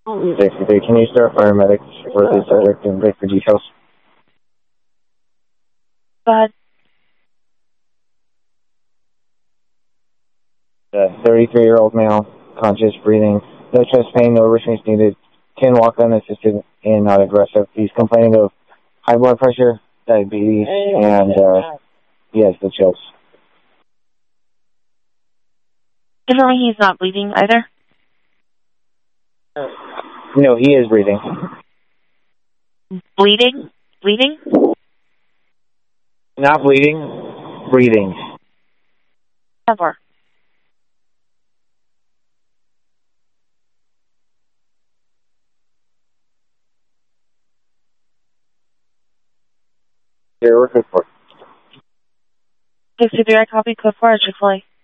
63, can you start paramedics for this subject and break for details? Go ahead. 33-year-old male, conscious, breathing, no chest pain, no restraints needed, can walk unassisted and not aggressive. He's complaining of high blood pressure, diabetes, and he has the chills. Confirm he's not bleeding either? No, he is breathing. Bleeding? Bleeding? Not bleeding, breathing. Never. Here, we're good for it. 63, I copy code 4 at Chick-fil-A.